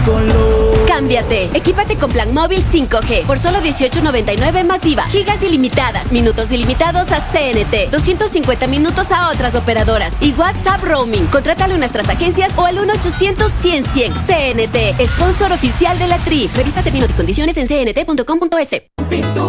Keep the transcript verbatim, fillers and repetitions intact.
Cámbiate. Equípate con plan móvil cinco G por solo dieciocho noventa y nueve más I V A. Gigas ilimitadas, minutos ilimitados a C N T, doscientos cincuenta minutos a otras operadoras y WhatsApp roaming. Contrátalo en nuestras agencias o al uno ochocientos cien cien. C N T, sponsor oficial de la Tri. Revisa términos y condiciones en c n t punto com punto es.